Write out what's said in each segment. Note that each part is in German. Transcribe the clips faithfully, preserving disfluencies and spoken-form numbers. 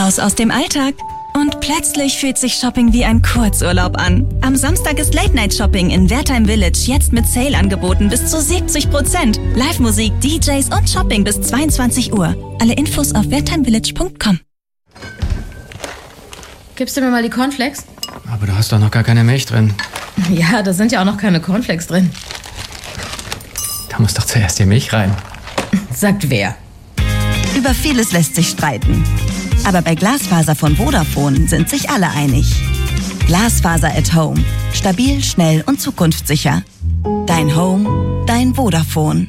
Raus aus dem Alltag. Und plötzlich fühlt sich Shopping wie ein Kurzurlaub an. Am Samstag ist Late-Night-Shopping in Wertheim Village jetzt mit Sale-Angeboten bis zu siebzig Prozent. Live-Musik, D Js und Shopping bis zweiundzwanzig Uhr. Alle Infos auf wertheimvillage punkt com. Gibst du mir mal die Cornflakes? Aber du hast doch noch gar keine Milch drin. Ja, da sind ja auch noch keine Cornflakes drin. Da muss doch zuerst die Milch rein. Sagt wer? Über vieles lässt sich streiten. Aber bei Glasfaser von Vodafone sind sich alle einig. Glasfaser at Home. Stabil, schnell und zukunftssicher. Dein Home, dein Vodafone.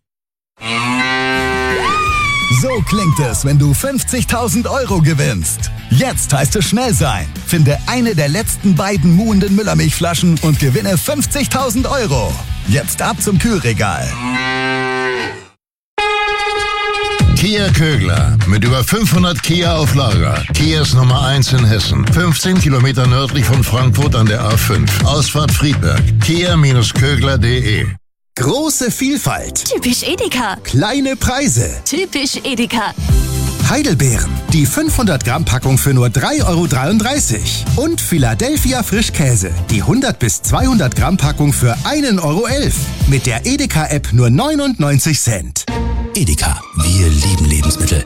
So klingt es, wenn du fünfzigtausend Euro gewinnst. Jetzt heißt es schnell sein. Finde eine der letzten beiden muhenden Müllermilchflaschen und gewinne fünfzigtausend Euro. Jetzt ab zum Kühlregal. Kia Kögler. Mit über fünfhundert Kia auf Lager. Kias Nummer eins in Hessen. fünfzehn Kilometer nördlich von Frankfurt an der A fünf. Ausfahrt Friedberg. kia Kögler punkt de. Große Vielfalt. Typisch Edeka. Kleine Preise. Typisch Edeka. Heidelbeeren. Die fünfhundert Gramm Packung für nur drei Euro dreiunddreißig. Und Philadelphia Frischkäse. Die hundert bis zweihundert Gramm Packung für ein Euro elf. Mit der Edeka-App nur neunundneunzig Cent. Edeka. Wir lieben Lebensmittel.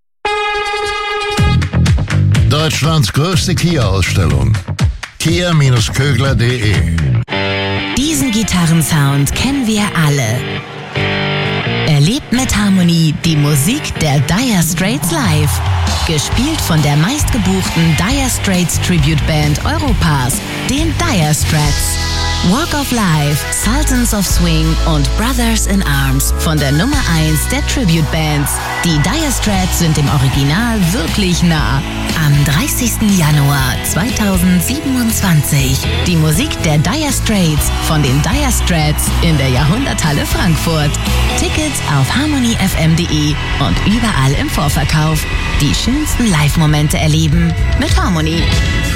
Deutschlands größte Kia-Ausstellung. kia Kögler punkt de. Diesen Gitarrensound kennen wir alle. Erlebt mit Harmonie die Musik der Dire Straits live. Gespielt von der meistgebuchten Dire Straits Tribute Band Europas, den Dire Strats. Walk of Life, Sultans of Swing und Brothers in Arms von der Nummer eins der Tribute Bands. Die Dire Straits sind dem Original wirklich nah. Am dreißigsten Januar zweitausendsiebenundzwanzig. Die Musik der Dire Straits von den Dire Strats in der Jahrhunderthalle Frankfurt. Tickets auf harmony f m punkt de und überall im Vorverkauf. Die schönsten Live-Momente erleben mit Harmony.